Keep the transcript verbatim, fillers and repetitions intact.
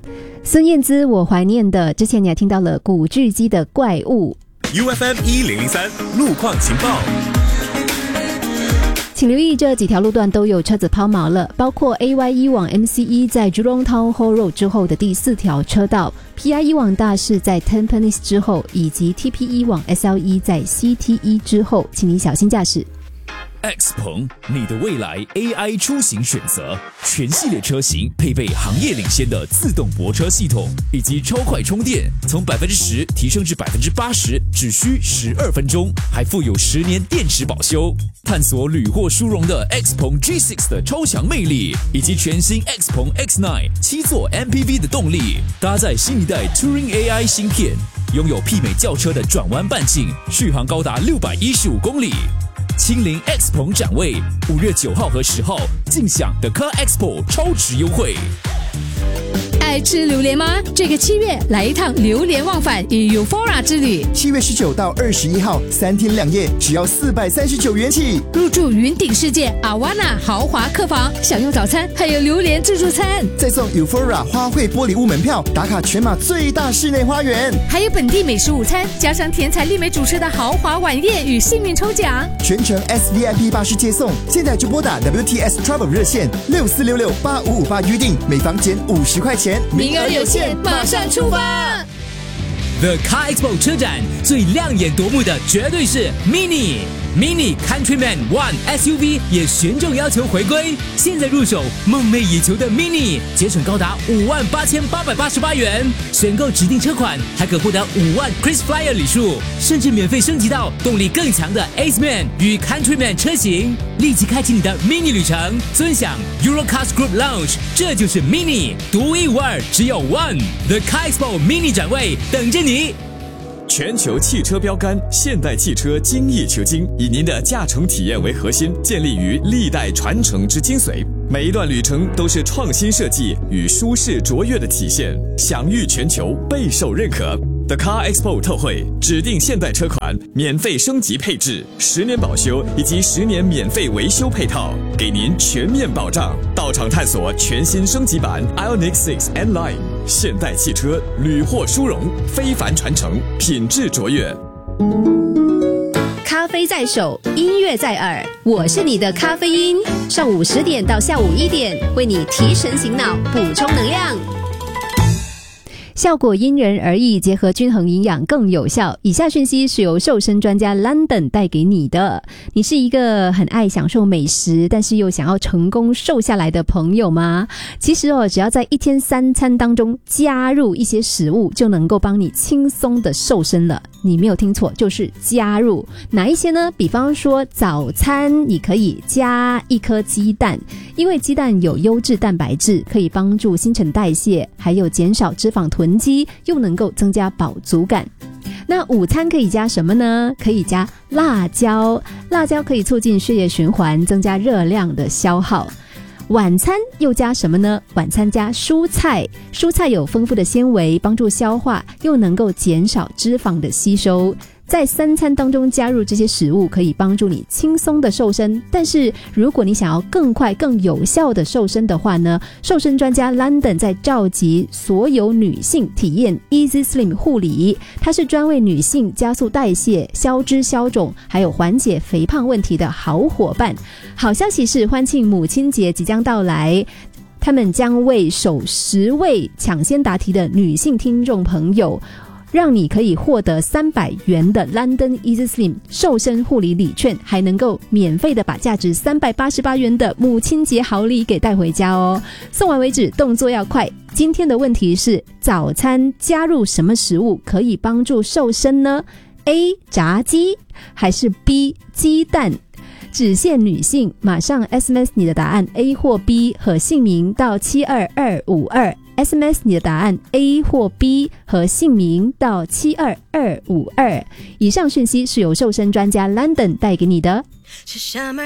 孙燕姿，我怀念的。之前你还听到了古巨基的怪物。 U F M 一零零三路况情报。 请留意这几条路段都有车子抛锚了，包括 A Y 一往 M C E 在 Jurong Town Hall Road 之后的第四条车道， P I 一往大士在 Tampines 之后，以及 T P 一往 S L E 在 C T E 之后，请你小心驾驶。 X 鹏，你的未来 A I 出行选择，全系列车型配备行业领先的自动泊车系统以及超快充电，从百分之十提升至百分之八十，只需十二分钟，还附有十年电池保修。探索屡获殊荣的 X 鹏 G 六 的超强魅力，以及全新 X 鹏 X 九 七座 M P V 的动力，搭载新一代 Turing A I 芯片，拥有媲美轿车的转弯半径，续航高达六百一十五公里。亲临 X 鹏展位，五月九号和十号尽享 The Car Expo 超值优惠。 爱吃榴莲吗？这个七月来一趟榴莲忘返与 Euphoria 之旅。 七月十九到二十一号，三天两夜，只要四百三十九元起。 入住云顶世界阿瓦纳豪华客房，享用早餐，还有榴莲自助餐， 再送 Euphoria 花卉玻璃屋门票，打卡全马最大室内花园， 还有本地美食午餐，加上甜彩丽美主持的豪华晚宴与幸运抽奖， 全程 S V I P 巴士接送。现在就拨打 W T S Travel 热线六四六六八五五八预定，每房减五十块钱。 名额有限，马上出发 ！The Car Expo 车展最亮眼夺目的绝对是 Mini。Mini Countryman One S U V 也严重要求回归，现在入手梦寐以求的 Mini， 节省高达五万八千八百八十八元，选购指定车款还可获得五万 KrisFlyer 礼数，甚至免费升级到动力更强的 Aceman 与 Countryman 车型，立即开启你的 Mini 旅程，尊享 Eurocars Group Lounge， 这就是 Mini， 独一无二，只有 One。The Car Expo Mini 展位等着你。 全球汽车标杆现代汽车精益求精，以您的驾乘体验为核心，建立于历代传承之精髓。每一段旅程都是创新设计与舒适卓越的体现，享誉全球，备受认可。The Car Expo 特惠，指定现代车款免费升级配置，十年保修以及十年免费维修配套，给您全面保障。到场探索全新升级版 Ioniq 六 N-Line， 现代汽车屡获殊荣，非凡传承，品质卓越。 咖啡在手，音乐在耳，我是你的咖啡因。上午十点到下午一点，为你提神醒脑，补充能量。效果因人而异，结合均衡营养更有效。以下讯息是由瘦身专家 London 带给你的。你是一个很爱享受美食，但是又想要成功瘦下来的朋友吗？其实哦，只要在一天三餐当中加入一些食物，就能够帮你轻松的瘦身了。你没有听错，就是加入。哪一些呢？比方说早餐你可以加一颗鸡蛋，因为鸡蛋有优质蛋白质，可以帮助新陈代谢，还有减少脂肪囤积，又能够增加饱足感。那午餐可以加什么呢？可以加辣椒，辣椒可以促进血液循环，增加热量的消耗。晚餐又加什么呢？晚餐加蔬菜，蔬菜有丰富的纤维，帮助消化，又能够减少脂肪的吸收。在三餐当中加入这些食物，可以帮助你轻松的瘦身。但是如果你想要更快更有效的瘦身的话呢，瘦身专家 London 在召集所有女性体验 Easy Slim 护理，它是专为女性加速代谢、消脂消肿，还有缓解肥胖问题的好伙伴。好消息是，欢庆母亲节即将到来，他们将为首十位抢先答题的女性听众朋友，让你可以获得三百元的 London Easy Slim 瘦身护理礼券，还能够免费的把价值三百八十八元的母亲节好礼给带回家哦。送完为止，动作要快。今天的问题是，早餐加入什么食物可以帮助瘦身呢？ A. 炸鸡还是 B. 鸡蛋？只限女性，马上 S M S 你的答案 A 或 B 和姓名到七二二五二， S M S 你的答案 A 或 B 和姓名到七二二五二。以上讯息是由瘦身专家 London 带给你的。